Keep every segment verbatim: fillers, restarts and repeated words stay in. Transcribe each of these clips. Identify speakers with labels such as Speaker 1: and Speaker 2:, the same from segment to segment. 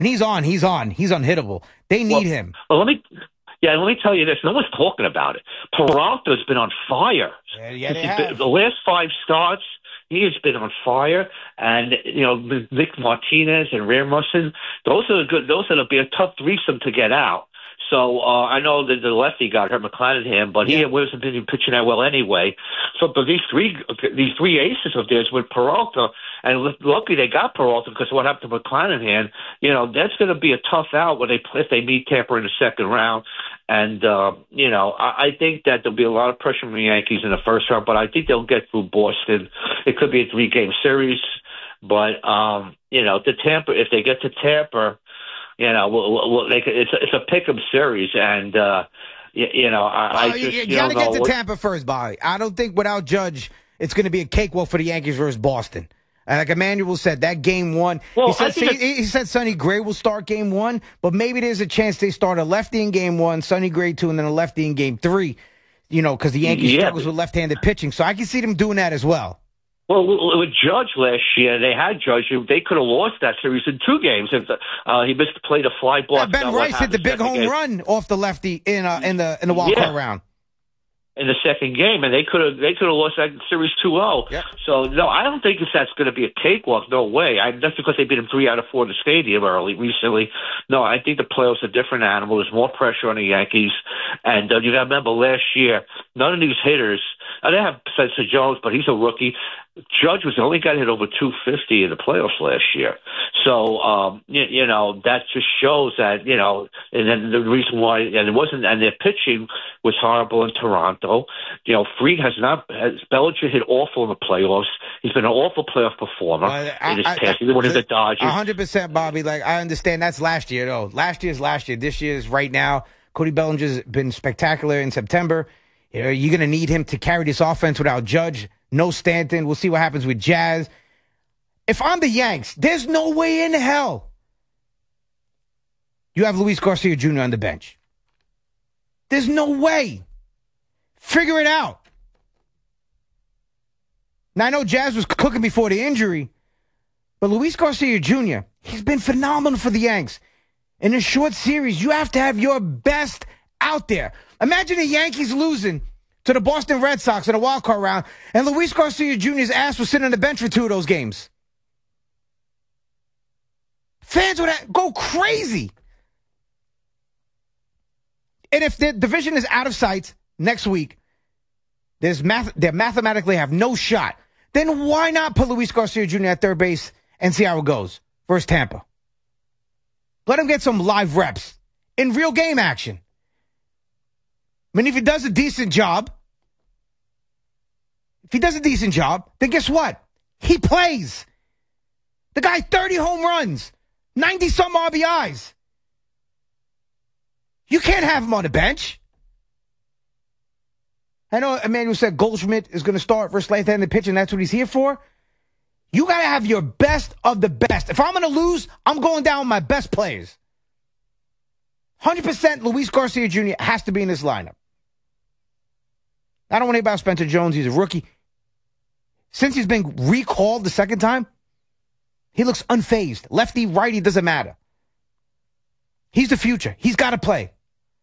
Speaker 1: When he's on, he's on. He's unhittable. They need
Speaker 2: well,
Speaker 1: him.
Speaker 2: Well, let me, yeah, let me tell you this. No one's talking about it. Peralta's been on fire.
Speaker 1: Yeah, yeah they
Speaker 2: been,
Speaker 1: have.
Speaker 2: The last five starts, he has been on fire. And, you know, Nick Martinez and Rasmussen, those are good. Those are going to be a tough threesome to get out. So uh, I know that the lefty got hurt, McClanahan, but he yeah. wasn't been pitching that well anyway. So, but these three, these three aces of theirs with Peralta, and lucky they got Peralta because what happened to McClanahan, you know, that's going to be a tough out when they if they meet Tampa in the second round. And uh, you know, I, I think that there'll be a lot of pressure from the Yankees in the first round, but I think they'll get through Boston. It could be a three-game series, but um, you know, the Tampa, if they get to Tampa. You know, we'll, we'll, they, it's, it's a pick-em series, and, uh, you, you know, I,
Speaker 1: well,
Speaker 2: I just,
Speaker 1: you,
Speaker 2: you,
Speaker 1: you got to
Speaker 2: get
Speaker 1: to
Speaker 2: what,
Speaker 1: Tampa first, Bobby. I don't think without Judge, it's going to be a cakewalk for the Yankees versus Boston. And like Emmanuel said, that game one,
Speaker 2: well,
Speaker 1: he, said,
Speaker 2: see,
Speaker 1: he, he said Sonny Gray will start game one, but maybe there's a chance they start a lefty in game one, Sonny Gray two, and then a lefty in game three, you know, because the Yankees
Speaker 2: yeah,
Speaker 1: struggles with left-handed pitching. So I can see them doing that as well.
Speaker 2: Well, with Judge last year, they had Judge. They could have lost that series in two games if uh, he missed the play to fly block.
Speaker 1: Yeah, Ben Rice hit the big home
Speaker 2: game.
Speaker 1: run off the lefty in uh, in the in the wild
Speaker 2: yeah.
Speaker 1: card round.
Speaker 2: In the second game, and they could have they could have lost that series two oh.
Speaker 1: Yep.
Speaker 2: So no, I don't think that's going to be a cakewalk. No way. I, that's because they beat them three out of four in the stadium early recently. No, I think the playoffs are a different animal. There's more pressure on the Yankees, and uh, you got to remember last year, none of these hitters. Uh, they have Spencer Jones, but he's a rookie. Judge was the only guy that hit over two fifty in the playoffs last year. So, um, you, you know, that just shows that, you know, and then the reason why, and it wasn't, and their pitching was horrible in Toronto. You know, Fried has not, has, Bellinger hit awful in the playoffs. He's been an awful playoff performer well, I, in his I, past. He won the Dodgers.
Speaker 1: one hundred percent, Bobby. Like, I understand that's last year, though. Last year's last year. This year's right now. Cody Bellinger's been spectacular in September. You know, you're going to need him to carry this offense without Judge. No Stanton. We'll see what happens with Jazz. If I'm the Yanks, there's no way in hell you have Luis Garcia Junior on the bench. There's no way. Figure it out. Now, I know Jazz was cooking before the injury, but Luis Garcia Junior, he's been phenomenal for the Yanks. In a short series, you have to have your best out there. Imagine the Yankees losing to the Boston Red Sox in a wild card round, and Luis Garcia Junior's ass was sitting on the bench for two of those games. Fans would go crazy. And if the division is out of sight next week, there's math, they mathematically have no shot, then why not put Luis Garcia Junior at third base and see how it goes versus Tampa? Let him get some live reps in real game action. I mean, if he does a decent job, if he does a decent job, then guess what? He plays. The guy, thirty home runs, ninety-some R B Is. You can't have him on the bench. I know Emmanuel said Goldschmidt is going to start versus left-handed pitching. That's what he's here for. You got to have your best of the best. If I'm going to lose, I'm going down with my best players. one hundred percent Luis Garcia Junior has to be in this lineup. I don't want to hear about Spencer Jones. He's a rookie. Since he's been recalled the second time, he looks unfazed. Lefty, righty, doesn't matter. He's the future. He's got to play.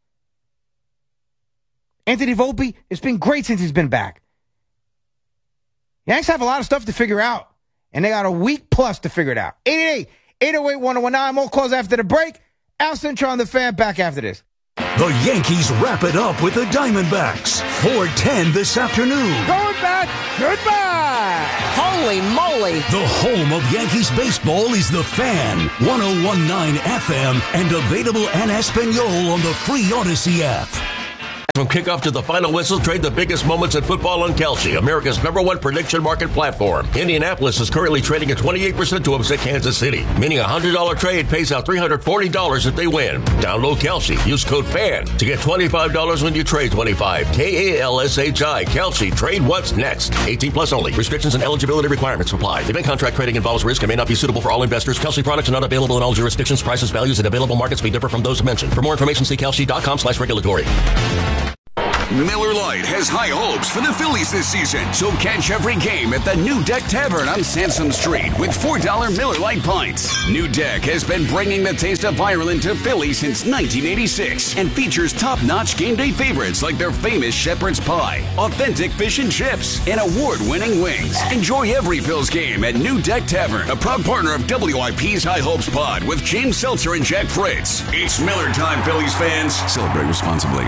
Speaker 1: Anthony Volpe, it's been great since he's been back. Yanks have a lot of stuff to figure out, and they got a week plus to figure it out. eight eight eight, eight oh eight, one oh one nine. More calls after the break. Al Cintron, the Fan, back after this.
Speaker 3: The Yankees wrap it up with the Diamondbacks. four ten this afternoon.
Speaker 4: Going back, goodbye.
Speaker 5: Holy moly.
Speaker 3: The home of Yankees baseball is the Fan. one oh one point nine F M and available en Espanol on the free Odyssey app.
Speaker 6: From kickoff to the final whistle, trade the biggest moments in football on Kalshi, America's number one prediction market platform. Indianapolis is currently trading at twenty-eight percent to upset Kansas City, meaning a one hundred dollars trade pays out three hundred forty dollars if they win. Download Kalshi. Use code FAN to get twenty-five dollars when you trade twenty-five. K A L S H I. Kalshi. Trade what's next. eighteen plus only. Restrictions and eligibility requirements apply. Event contract trading involves risk and may not be suitable for all investors. Kalshi products are not available in all jurisdictions. Prices, values, and available markets may differ from those mentioned. For more information, see kalshi dot com slash regulatory.
Speaker 5: Miller Lite has high hopes for the Phillies this season, so catch every game at the New Deck Tavern on Sansom Street with four dollar Miller Lite pints. New Deck has been bringing the taste of Ireland to Philly since nineteen eighty-six and features top-notch game day favorites like their famous shepherd's pie, authentic fish and chips, and award-winning wings. Enjoy every Phil's game at New Deck Tavern, a proud partner of W I P's High Hopes Pod with James Seltzer and Jack Fritz. It's Miller time, Phillies fans. Celebrate responsibly.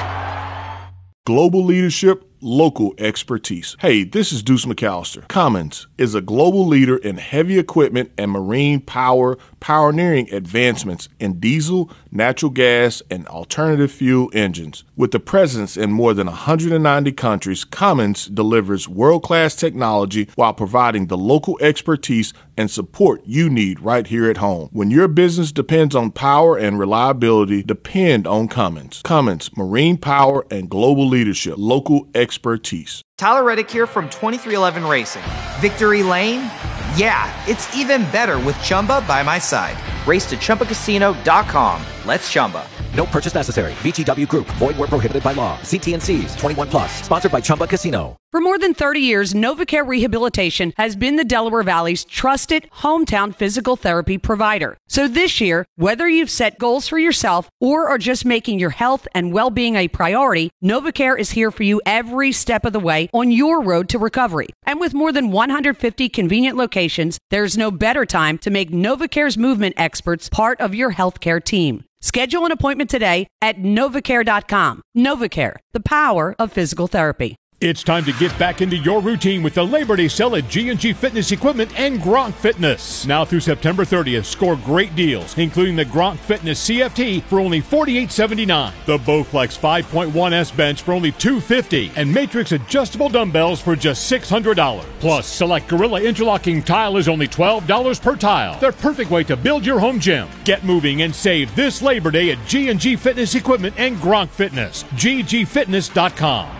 Speaker 7: Global leadership, local expertise. Hey, this is Deuce McAllister. Cummins is a global leader in heavy equipment and marine power, pioneering advancements in diesel, natural gas, and alternative fuel engines. With a presence in more than one hundred ninety countries, Cummins delivers world-class technology while providing the local expertise and support you need right here at home. When your business depends on power and reliability, depend on Cummins. Cummins, marine power and global leadership, local expertise.
Speaker 8: Tyler Reddick here from twenty-three eleven Racing. Victory Lane? Yeah, it's even better with Chumba by my side. Race to Chumba Casino dot com. Let's Chumba.
Speaker 9: No purchase necessary. V G W Group. Void where prohibited by law. See T and C's. twenty-one plus. Sponsored by Chumba Casino.
Speaker 10: For more than thirty years, NovaCare Rehabilitation has been the Delaware Valley's trusted hometown physical therapy provider. So this year, whether you've set goals for yourself or are just making your health and well-being a priority, NovaCare is here for you every step of the way on your road to recovery. And with more than one hundred fifty convenient locations, there's no better time to make NovaCare's movement experts part of your healthcare team. Schedule an appointment today at novacare dot com. NovaCare, the power of physical therapy.
Speaker 11: It's time to get back into your routine with the Labor Day sale at G and G Fitness Equipment and Gronk Fitness. Now through September thirtieth, score great deals, including the Gronk Fitness C F T for only forty-eight seventy-nine, the Bowflex five point one S bench for only two hundred fifty dollars, and Matrix adjustable dumbbells for just six hundred dollars. Plus, select Gorilla interlocking tile is only twelve dollars per tile. Their perfect way to build your home gym. Get moving and save this Labor Day at G and G Fitness Equipment and Gronk Fitness. G G fitness dot com.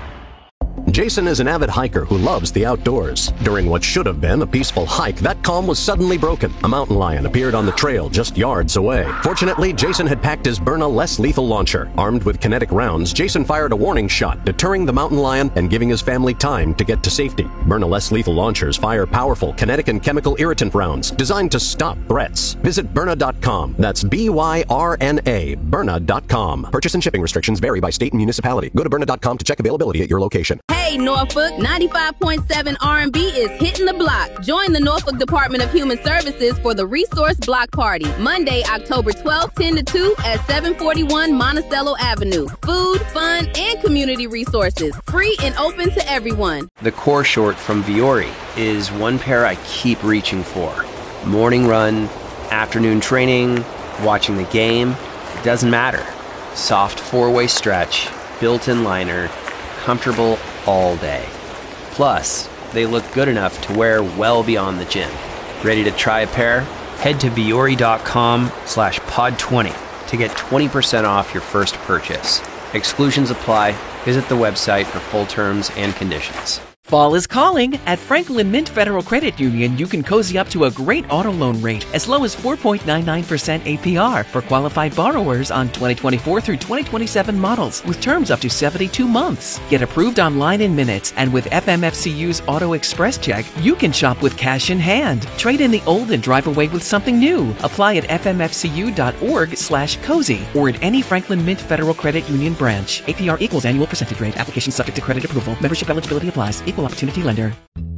Speaker 12: Jason is an avid hiker who loves the outdoors. During what should have been a peaceful hike, that calm was suddenly broken. A mountain lion appeared on the trail just yards away. Fortunately, Jason had packed his Byrna less lethal launcher. Armed with kinetic rounds, Jason fired a warning shot, deterring the mountain lion and giving his family time to get to safety. Byrna less lethal launchers fire powerful kinetic and chemical irritant rounds designed to stop threats. Visit Byrna dot com. That's B Y R N A, Byrna dot com. Purchase and shipping restrictions vary by state and municipality. Go to Byrna dot com to check availability at your location.
Speaker 13: Hey Norfolk, ninety-five point seven R and B is hitting the block. Join the Norfolk Department of Human Services for the Resource Block Party, Monday, October twelfth, ten to two at seven forty-one Monticello Avenue. Food, fun, and community resources, free and open to everyone.
Speaker 14: The core short from Viore is one pair I keep reaching for. Morning run, afternoon training, watching the game, it doesn't matter. Soft four-way stretch, built-in liner, comfortable all day. Plus, they look good enough to wear well beyond the gym. Ready to try a pair? Head to Viore dot com slash pod twenty to get twenty percent off your first purchase. Exclusions apply. Visit the website for full terms and conditions.
Speaker 15: Fall is calling. At Franklin Mint Federal Credit Union, you can cozy up to a great auto loan rate as low as four point nine nine percent A P R for qualified borrowers on twenty twenty-four through twenty twenty-seven models with terms up to seventy-two months. Get approved online in minutes, and with F M F C U's Auto Express Check, you can shop with cash in hand. Trade in the old and drive away with something new. Apply at f m f c u dot org slash cozy or at any Franklin Mint Federal Credit Union branch. A P R equals annual percentage rate. Application subject to credit approval. Membership eligibility applies. Equal opportunity lender.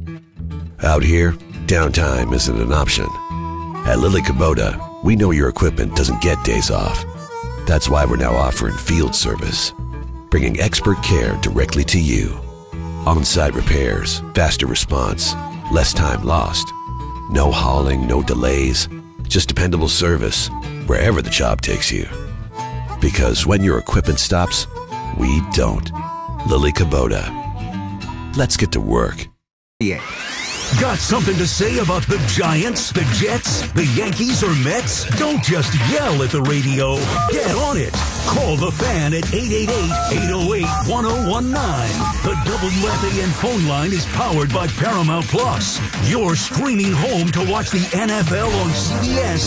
Speaker 16: Out here, downtime isn't an option. At Lily Kubota, we know your equipment doesn't get days off. That's why we're now offering field service, bringing expert care directly to you. On-site repairs, faster response, less time lost. No hauling, no delays, just dependable service wherever the job takes you. Because when your equipment stops, we don't. Lily Kubota. Let's get to work.
Speaker 3: Yeah. Got something to say about the Giants, the Jets, the Yankees, or Mets? Don't just yell at the radio. Get on it. Call the Fan at eight eight eight, eight oh eight, one oh one nine. The W F A N phone line is powered by Paramount Plus. Your streaming home to watch the N F L on C B S.